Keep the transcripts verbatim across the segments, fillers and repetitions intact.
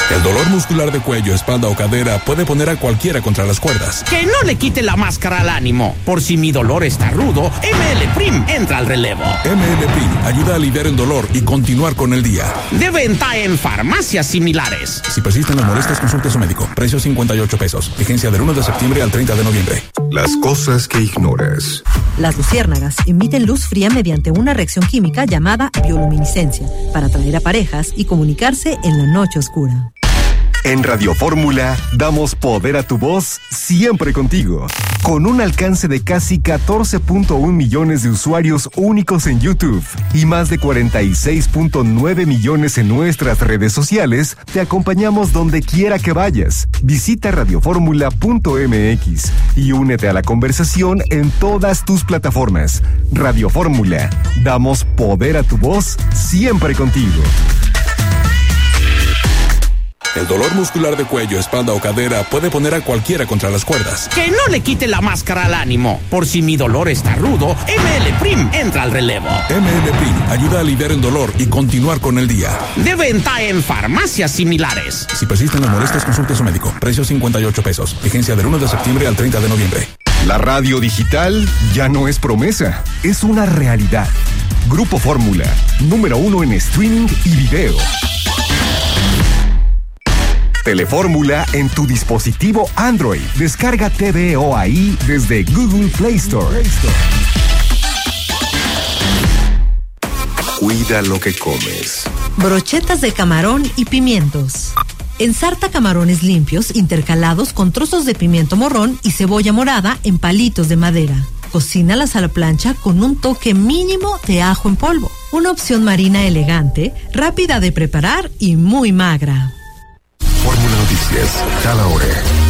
El dolor muscular de cuello, espalda o cadera puede poner a cualquiera contra las cuerdas. Que no le quite la máscara al ánimo. Por si mi dolor está rudo, M L Prim entra al relevo. M L Prim ayuda a aliviar el dolor y continuar con el día. De venta en farmacias similares. Si persisten las molestias, consulte a su médico. Precio cincuenta y ocho pesos. Vigencia del uno de septiembre al treinta de noviembre. Las cosas que ignoras. Las luciérnagas emiten luz fría mediante una reacción química llamada bioluminiscencia para atraer a parejas y comunicarse en la noche oscura. En Radio Fórmula damos poder a tu voz siempre contigo. Con un alcance de casi catorce punto uno millones de usuarios únicos en YouTube y más de cuarenta y seis punto nueve millones en nuestras redes sociales, te acompañamos donde quiera que vayas. Visita radioformula punto m x y únete a la conversación en todas tus plataformas. Radio Fórmula, damos poder a tu voz siempre contigo. El dolor muscular de cuello, espalda o cadera puede poner a cualquiera contra las cuerdas. Que no le quite la máscara al ánimo. Por si mi dolor está rudo, M L Prim entra al relevo. M L Prim ayuda a aliviar el dolor y continuar con el día. De venta en farmacias similares. Si persisten las molestias, consulte a su médico. Precio cincuenta y ocho pesos. Vigencia del uno de septiembre al treinta de noviembre. La radio digital ya no es promesa, es una realidad. Grupo Fórmula, número uno en streaming y video. Telefórmula en tu dispositivo Android. Descarga T V O ahí desde Google Play Store. Cuida lo que comes. Brochetas de camarón y pimientos. Ensarta camarones limpios intercalados con trozos de pimiento morrón y cebolla morada en palitos de madera. Cocínalas a la plancha con un toque mínimo de ajo en polvo. Una opción marina elegante, rápida de preparar y muy magra. Fórmula Noticias, cada hora.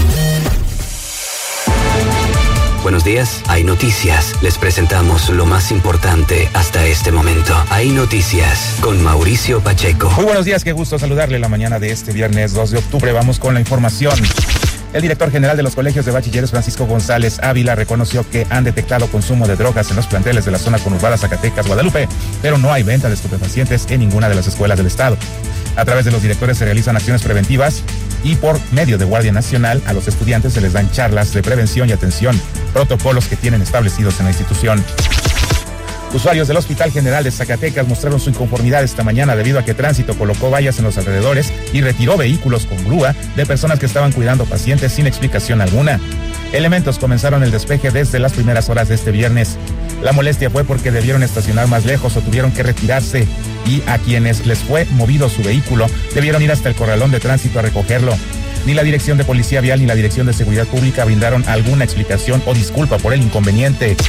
Buenos días, Hay Noticias. Les presentamos lo más importante hasta este momento. Hay Noticias con Mauricio Pacheco. Muy buenos días, qué gusto saludarle la mañana de este viernes dos de octubre. Vamos con la información. El director general de los colegios de bachilleres, Francisco González Ávila, reconoció que han detectado consumo de drogas en los planteles de la zona conurbada Zacatecas, Guadalupe, pero no hay venta de estupefacientes en ninguna de las escuelas del estado. A través de los directores se realizan acciones preventivas y por medio de Guardia Nacional a los estudiantes se les dan charlas de prevención y atención, protocolos que tienen establecidos en la institución. Usuarios del Hospital General de Zacatecas mostraron su inconformidad esta mañana debido a que Tránsito colocó vallas en los alrededores y retiró vehículos con grúa de personas que estaban cuidando pacientes sin explicación alguna. Elementos comenzaron el despeje desde las primeras horas de este viernes. La molestia fue porque debieron estacionar más lejos o tuvieron que retirarse, y a quienes les fue movido su vehículo debieron ir hasta el corralón de Tránsito a recogerlo. Ni la Dirección de Policía Vial ni la Dirección de Seguridad Pública brindaron alguna explicación o disculpa por el inconveniente.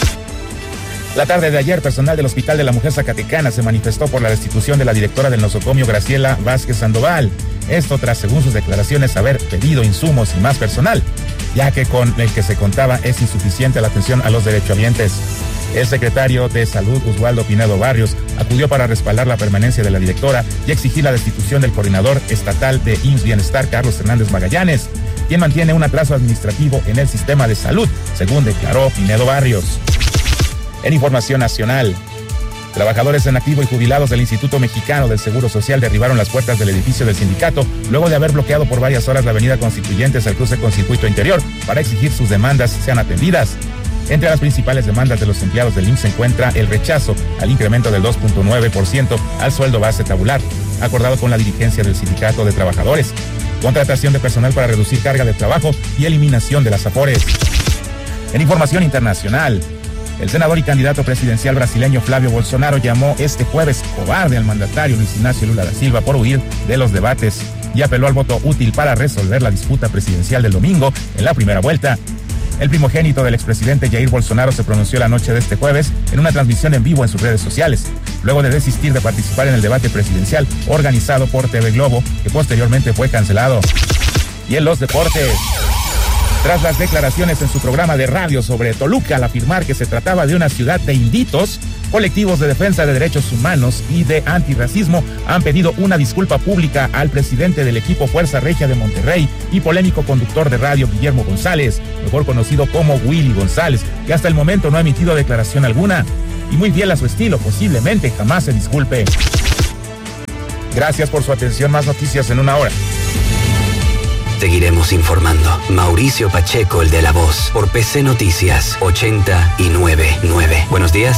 La tarde de ayer, personal del Hospital de la Mujer Zacatecana se manifestó por la destitución de la directora del nosocomio, Graciela Vázquez Sandoval. Esto tras, según sus declaraciones, haber pedido insumos y más personal, ya que con el que se contaba es insuficiente la atención a los derechohabientes. El secretario de Salud, Oswaldo Pinedo Barrios, acudió para respaldar la permanencia de la directora y exigir la destitución del coordinador estatal de I M S S Bienestar, Carlos Hernández Magallanes, quien mantiene un atraso administrativo en el sistema de salud, según declaró Pinedo Barrios. En información nacional, trabajadores en activo y jubilados del Instituto Mexicano del Seguro Social derribaron las puertas del edificio del sindicato luego de haber bloqueado por varias horas la avenida Constituyentes al cruce con Circuito Interior para exigir sus demandas sean atendidas. Entre las principales demandas de los empleados del I M S S se encuentra el rechazo al incremento del dos punto nueve por ciento al sueldo base tabular, acordado con la dirigencia del Sindicato de Trabajadores, contratación de personal para reducir carga de trabajo y eliminación de las afores. En información internacional, el senador y candidato presidencial brasileño Flávio Bolsonaro llamó este jueves cobarde al mandatario Luis Ignacio Lula da Silva por huir de los debates y apeló al voto útil para resolver la disputa presidencial del domingo en la primera vuelta. El primogénito del expresidente Jair Bolsonaro se pronunció la noche de este jueves en una transmisión en vivo en sus redes sociales, luego de desistir de participar en el debate presidencial organizado por T V Globo, que posteriormente fue cancelado. Y en los deportes, tras las declaraciones en su programa de radio sobre Toluca al afirmar que se trataba de una ciudad de inditos, colectivos de defensa de derechos humanos y de antirracismo han pedido una disculpa pública al presidente del equipo Fuerza Regia de Monterrey y polémico conductor de radio Guillermo González, mejor conocido como Willy González, que hasta el momento no ha emitido declaración alguna y muy fiel a su estilo, posiblemente jamás se disculpe. Gracias por su atención. Más noticias en una hora. Seguiremos informando. Mauricio Pacheco, el de La Voz, por P C Noticias ochenta y nueve punto nueve. Buenos días.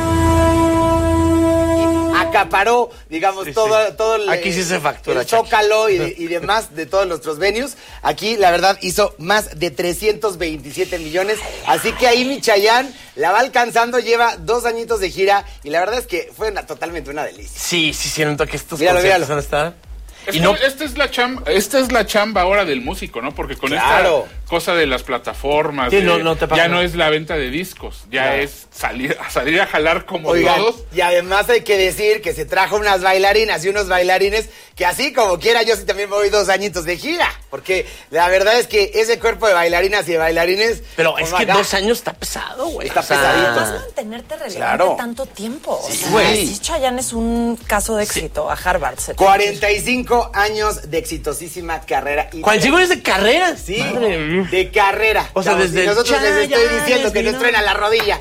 Acaparó, digamos, sí, todo, sí. todo el, Aquí sí se factura, el Zócalo y, de, y demás de todos nuestros venues. Aquí, la verdad, hizo más de trescientos veintisiete millones. Así que ahí mi Chayanne la va alcanzando, lleva dos añitos de gira y la verdad es que fue una, totalmente una delicia. Sí, sí, siento que estos míralo, conciertos míralo. van a estar... Y no, esta es la chamba, esta es la chamba ahora del músico, ¿no? Porque con claro. esta cosa de las plataformas, sí, de, no, no te pasa ya nada. no es la venta de discos, ya claro. es salir, salir a jalar como Oigan, todos. y además hay que decir que se trajo unas bailarinas y unos bailarines que así como quiera yo sí también me voy dos añitos de gira, porque la verdad es que ese cuerpo de bailarinas y de bailarines... Pero es que acá, dos años está pesado, güey. Está o sea, pesadito. Puedes mantenerte relevante Claro. tanto tiempo. Sí, o sea, güey. sí, Chayanne es un caso de éxito. A Harvard. Se cuarenta y cinco años de exitosísima carrera. Y ¿cuarenta y cinco años de carrera? Sí, Madre. de carrera. O sea, Chavos, desde y nosotros el les estoy Chayanne diciendo que vino. nos truena la rodilla.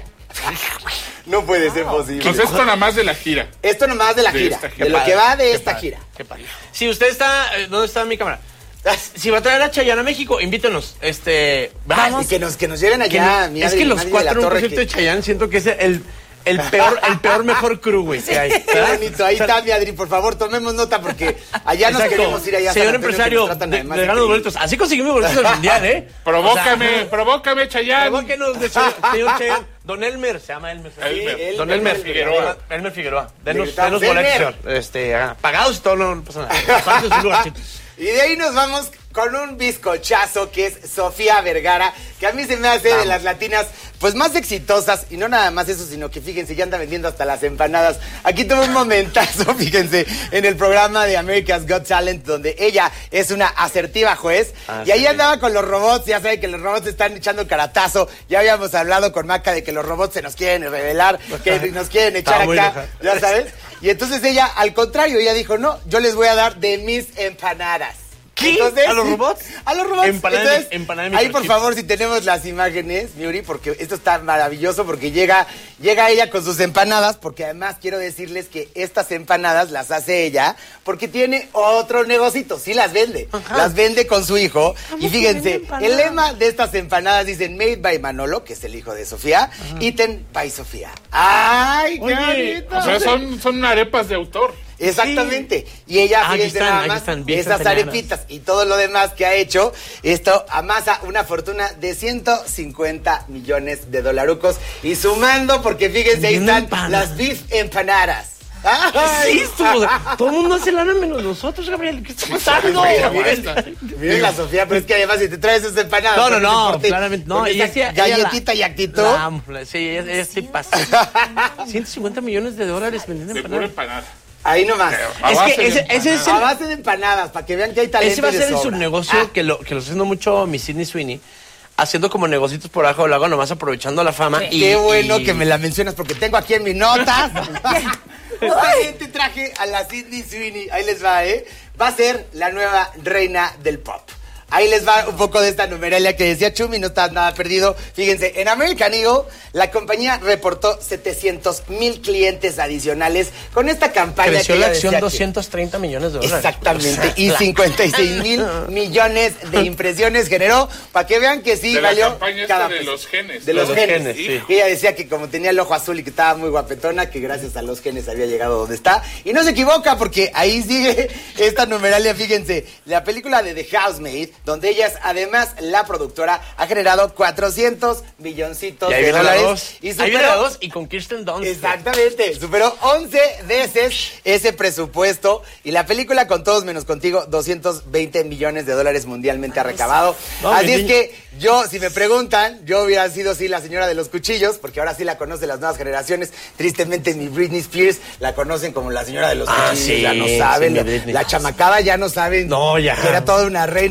No puede ser posible. Pues esto nada más de la gira. Esto nomás de la De gira, esta gira. de lo Qué que va de padre, esta qué gira. Qué padre. Si usted está, eh, ¿dónde está mi cámara? Si va a traer a Chayanne a México, invítenos. Este, Vamos. Y que nos, que nos lleven que allá. no- mi es Adri- que los Adri de cuatro la en un Torre concierto que- de Chayanne siento que es el, el peor, el peor mejor crew, güey, que hay. Qué bonito, ahí está mi Adri, por favor, tomemos nota porque allá nos Exacto. queremos ir allá. a Señor San Antonio, que empresario, nos tratan de, además de ganar los increíble. boletos. Así conseguimos boletos del mundial, ¿eh? Provócame, O sea, provócame, Chayanne. provóquenos de Chay- señor Chayanne. Don Elmer, se llama Elmer. Elmer. Sí, Don Elmer Elmer Figueroa. Elmer Figueroa. Denos, Gritamos, denos boletos, Elmer. señor. Este, ah, pagados y todo, no, no pasa nada. Aparte de su lugarcito. Y de ahí nos vamos con un bizcochazo que es Sofía Vergara, que a mí se me hace de las latinas pues más exitosas, y no nada más eso, sino que fíjense, ya anda vendiendo hasta las empanadas. Aquí tuvo un momentazo, fíjense, en el programa de America's Got Talent, donde ella es una asertiva juez, Ah, y ahí sí. andaba con los robots, ya saben que los robots están echando caratazo, ya habíamos hablado con Maca de que los robots se nos quieren revelar, que nos quieren echar Estaba muy acá, enojada. ya sabes, y entonces ella, al contrario, ella dijo, no, yo les voy a dar de mis empanadas. ¿Qué? ¿A los robots? A los robots. Empanada de- Entonces, empanada de ahí por microchips. favor, si tenemos las imágenes, Miuri, porque esto está maravilloso, porque llega, llega ella con sus empanadas, porque además quiero decirles que estas empanadas las hace ella, porque tiene otro negocito, sí las vende, Ajá. las vende con su hijo, y que fíjense, vende empanadas? el lema de estas empanadas dicen Made by Manolo, que es el hijo de Sofía, Eaten by Sofía. ¡Ay, qué Oye, bonito! O sea, son, son arepas de autor. Exactamente. Y ella, Ah, aquí fíjense están, nada aquí más, están, bien esas empanadas. arepitas y todo lo demás que ha hecho, esto amasa una fortuna de ciento cincuenta millones de dolarucos. Y sumando, porque fíjense, ahí Bien están empanadas. las beef empanadas. ¿Qué ¡Ay! es esto? O sea, todo el mundo hace lana menos nosotros, Gabriel. ¿Qué está pasando? Miren, miren la Sofía, pero es que además si te traes esas empanadas. No, no, con no, ese porte, claramente no. con ella esa sí- ella la- galletita y actitud. la amo, la- sí, ella, ella sí pasa. ciento cincuenta millones de dólares vendiendo De pura empanadas. empanada. Ahí nomás. A Es base que de ese, ese es A el, base de empanadas, para que vean que hay talento. ese va a de ser el sobra. subnegocio Ah, que lo que lo está haciendo mucho mi Sydney Sweeney, haciendo como negocios por abajo del lago, nomás aprovechando la fama. Y, Qué bueno y- que me la mencionas porque tengo aquí en mis notas. Ay, te traje a la Sydney Sweeney. Ahí les va, ¿eh? Va a ser la nueva reina del pop. Ahí les va un poco de esta numeralia que decía Chumi, no está nada perdido. Fíjense, en American Eagle, la compañía reportó setecientos mil clientes adicionales con esta campaña creció que la ella acción decía que- doscientos treinta millones de dólares. Exactamente, y La- cincuenta y seis mil millones de impresiones generó, para que vean que sí De la valió campaña esta cada de peso. los genes. De los, De los genes, genes, sí. Y ella decía que como tenía el ojo azul y que estaba muy guapetona, que gracias a los genes había llegado donde está. Y no se equivoca, porque ahí sigue esta numeralia, fíjense, la película de The Housemaid, donde ella es además la productora, ha generado cuatrocientos milloncitos Y ahí de viene la dólares. dos. Y Ahí viene superó- la dos y con Kirsten Dunst. Exactamente, superó once veces ese presupuesto, y la película Con Todos Menos Contigo, doscientos veinte millones de dólares mundialmente ha recabado. No, Así mi es niño. que yo, si me preguntan, yo hubiera sido sí la señora de los cuchillos, porque ahora sí la conocen las nuevas generaciones. Tristemente mi Britney Spears la conocen como la señora de los Ah, cuchillos, sí, ya no sí, saben, mi la, Britney. la chamacada ya no saben No, ya. que era toda una reina del Sí, pop.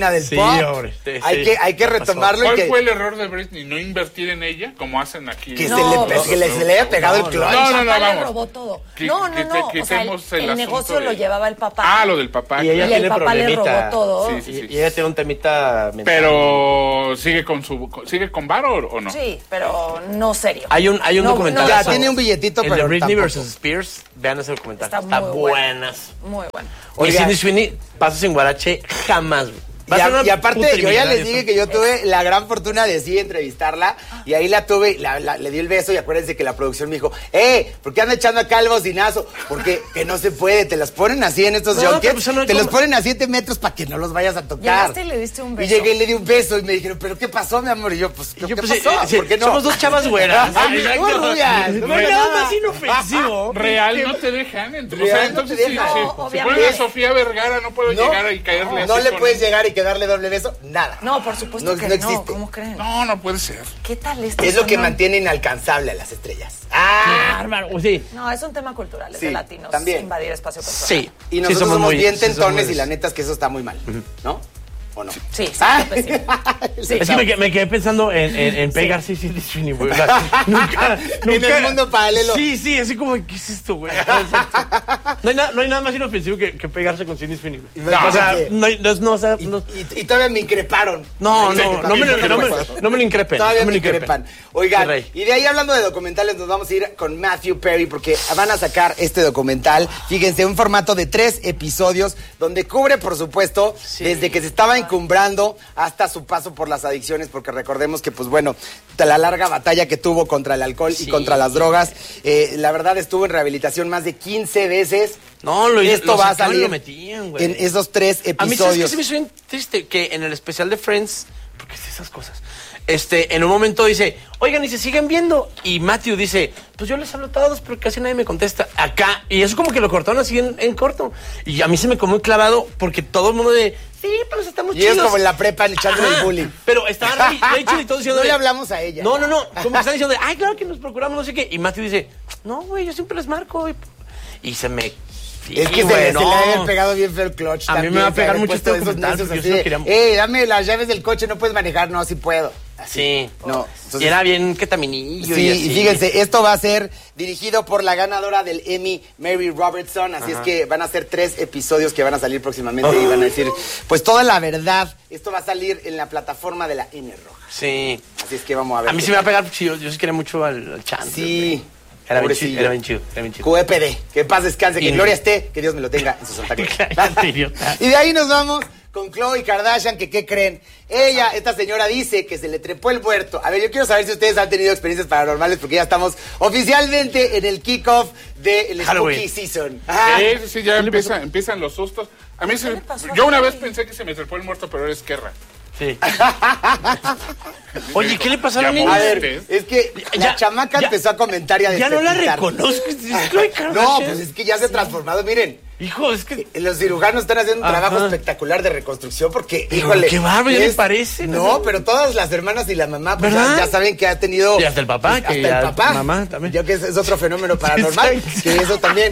Pop. Sí, hay, sí. que, hay que retomarlo. ¿Cuál y que, fue el error de Britney? ¿No invertir en ella como hacen aquí? que, No, se, le, no, que le- no, se le haya pegado no, el clutch. no, no, no, papá le vamos. robó todo. Que- no, no, que- no. que O sea, el, quitemos el el asunto negocio de- lo llevaba el papá. Ah, lo del papá. Y ella Y el tiene papá le problemita. robó todo. Sí, sí, Y, sí. y ella tiene un temita mental. Pero sigue con su sigue con varo o, o no? Sí, pero no serio. Hay un, hay un No, documental. Ya, no, tiene un billetito, el pero de Britney tampoco. versus Spears. Vean ese documental. Está Está, muy bueno. buenas. Muy bueno. Oye, Oiga. Cindy Sweeney, pasos sin guarache jamás, güey. Va Y, a ser a- una y aparte, puta yo ya eliminada les eso. dije que yo tuve la gran fortuna de sí entrevistarla. Y ahí la tuve, la- la- le di el beso. Y acuérdense que la producción me dijo: ¡Eh! ¿Por qué anda echando acá el bocinazo? Porque que no se puede. Te las ponen así en estos No, junkets, pero pues, no, te los ¿cómo? ponen a siete metros para que no los vayas a tocar. Llegaste y le diste un Y beso. llegué y le di un beso. Y me dijeron: ¿pero qué pasó, mi amor? Y yo, pues, ¿qué Yo, pues, pasó? eh, sí, ¿Por qué no? Somos dos chavas güeras. Muy rubias, No muy hay nada nada. más inofensivo. Real no te dejan. Entonces, Real o sea, no entonces te si, dejan. si- No, si obviamente. ponen a Sofía Vergara no puedo No, llegar y caerle no así le con- puedes llegar y que darle doble beso. Nada. No, por supuesto No- que no no. existe. ¿Cómo creen? No, no puede ser. ¿Qué tal esto? Es lo que Son- mantiene inalcanzable a las estrellas. ¡Ah! Bárbaro, sí. No, es un tema cultural, es Sí, de latinos. también. Invadir espacio personal. Sí. Y nosotros Sí, somos, muy- bien sí, somos tentones muy- y la neta es que eso está muy mal, ¿no? ¿O no? Sí, sí, Ah. está pésimo. Sí, Es que me, quedé- me quedé pensando en, en, en pegarse y Cindy Sweeney, güey. O sea, nunca, En nunca- el mundo paralelo. Sí, sí, así como, ¿qué es esto, güey? No hay, na- no hay nada más inofensivo que, que pegarse con Cindy Sweeney, güey. No, o sea, porque- no, hay- no, no, o sea, Y, no, y- y todavía me increparon. no, Ahí no, se- no, me, no, me, no me lo increpen. Todavía no me me lo increpen. increpan. Oigan, Qué rey. y de ahí hablando de documentales, nos vamos a ir con Matthew Perry porque van a sacar este documental. Fíjense, un formato de tres episodios donde cubre, por supuesto, desde que se estaba encumbrando hasta su paso por las adicciones, porque recordemos que, pues bueno, de la larga batalla que tuvo contra el alcohol y Sí. contra las drogas, eh, la verdad estuvo en rehabilitación más de quince veces. No, lo Esto lo va a sacaban y salir lo metían, güey. en esos tres A mí, ¿sabes qué? episodios. Se me hizo bien triste que en el especial de Friends, porque es esas cosas, este, en un momento dice, oigan, y se siguen viendo. Y Matthew dice, pues yo les hablo a todos, pero casi nadie me contesta. Acá, y eso como que lo cortaron así en, en corto. Y a mí se me quedó muy clavado porque todo el mundo de, sí, pero estamos Y chidos. es como en la prepa echándole el Ajá. bullying. Pero estaban Rachel Rachel y todos diciendo. No le hablamos a ella. No, no, no. Como que están diciendo, ay, claro que nos procuramos, no sé qué. Y Matthew dice, no, güey, yo siempre les marco. Y, y se me. Es que Sí, se, güey, le- se no. le debe haber pegado bien feo el clutch. A mí me también, va a pegar se haber mucho puesto este esos documental, necios porque así yo de, sí quería- "Ey, dame las llaves del coche, no puedes manejar". No, sí puedo. Así. Sí. No. Y era bien ketaminillo. Sí, y, y así. fíjense, esto va a ser dirigido por la ganadora del Emmy, Mary Robertson, así es que van a ser tres episodios que van a salir próximamente y van a decir, pues toda la verdad, esto va a salir en la plataforma de la N Roja. Sí. Así es que vamos a ver. A mí qué sí me va a tal. pegar porque yo, yo sí quería mucho al, al Chandler. Sí. güey. Era bien, pobrecillo. chido, era bien chido. Era bien chido. Q E P D, que paz descanse, que Y- en gloria esté, que Dios me lo tenga en su santa gloria. Idiota. Y de ahí nos vamos con Khloe Kardashian, que ¿qué creen? Ella, esta señora dice que se le trepó el muerto. A ver, yo quiero saber si ustedes han tenido experiencias paranormales, porque ya estamos oficialmente en el kickoff del Halloween. Spooky Season. Ajá. Sí, sí, sí, ya empieza, empiezan los sustos. A mí se, le pasó a yo una vez Halloween? pensé que se me trepó el muerto, pero era Esquerra. Sí. Oye, ¿qué le pasó a la Ya niña? A ver, ¿Usted? es que Ya- la chamaca ya- empezó a comentar y a Ya no la despepitar. reconozco. Es Khloe Kardashian. No, pues es que ya se ha transformado. Miren, Hijo, es que. los cirujanos están haciendo un Ajá. trabajo espectacular de reconstrucción porque, Pero híjole. qué bárbaro, ya es- les parece, No, ¿no? pero todas las hermanas y la mamá, pues ya, ¿Verdad? ya saben que ha tenido. Y hasta el papá, Hasta que el ya- papá. mamá también. Ya que es, es otro fenómeno paranormal. Sí, que eso también.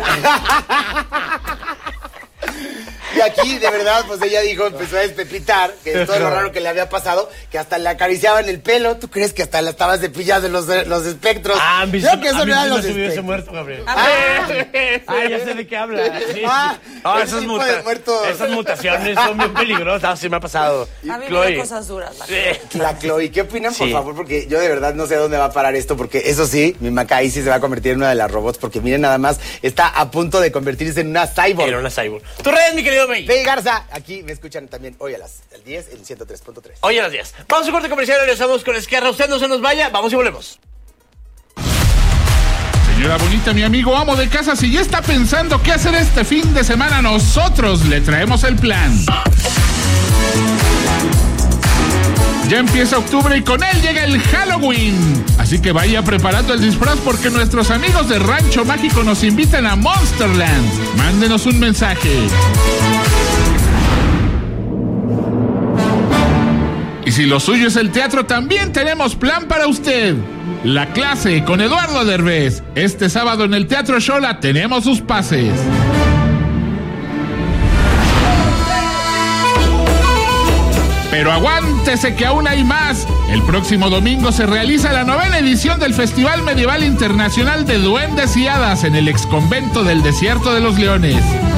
Y aquí, de verdad, pues ella dijo, empezó a despepitar, que es todo lo raro que le había pasado, que hasta le acariciaban el pelo. ¿Tú crees que hasta la estabas cepillando los, los espectros? Ah, a mí Creo sí- que eso a mí no eran sí los me subió ese espectros. muerto, Gabriel. A Ah, Ah, ya sé de qué habla. Sí. Ah, Ah, ese esas, tipo muta- de muertos. esas mutaciones son bien peligrosas. Ah, sí me ha pasado. Ha vivido Chloe. cosas duras. La Sí. La Khloe, ¿qué opinan, por Sí. favor? Porque yo de verdad no sé a dónde va a parar esto, porque eso sí, mi Macaí sí se va a convertir en una de las robots, porque miren nada más, está a punto de convertirse en una cyborg. Era una cyborg. Tu red, mi querido Bey. Bey Garza, aquí me escuchan también hoy a las el diez en ciento tres punto tres. Oye, a las diez. Vamos a un corte comercial, regresamos con Esquerra. Usted no se nos vaya, vamos y volvemos. Señora bonita, mi amigo amo de casa, si ya está pensando qué hacer este fin de semana, nosotros le traemos el plan. Ya empieza octubre y con él llega el Halloween. Así que vaya preparando el disfraz porque nuestros amigos de Rancho Mágico nos invitan a Monsterland. Mándenos un mensaje. Y si lo suyo es el teatro, también tenemos plan para usted. La clase con Eduardo Derbez. Este sábado en el Teatro Xola tenemos sus pases. Pero aguántese que aún hay más. El próximo domingo se realiza la novena edición del Festival Medieval Internacional de Duendes y Hadas en el exconvento del Desierto de los Leones.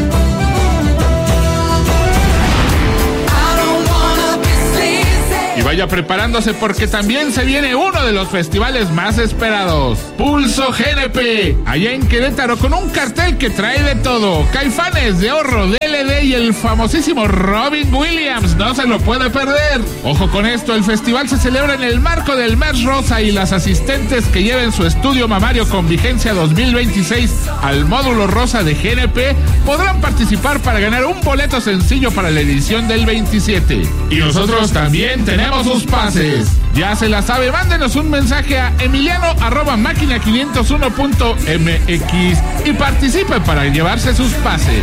Y vaya preparándose porque también se viene uno de los festivales más esperados, Pulso G N P, allá en Querétaro, con un cartel que trae de todo: Caifanes, De Horro, D L D y el famosísimo Robin Williams. No se lo puede perder. Ojo con esto, el festival se celebra en el marco del Mes Rosa y las asistentes que lleven su estudio mamario con vigencia dos mil veintiséis al módulo rosa de G N P podrán participar para ganar un boleto sencillo para la edición del veintisiete. Y nosotros también tenemos sus pases. Ya se la sabe, mándenos un mensaje a emiliano arroba máquina quinientos uno punto m x y participe para llevarse sus pases.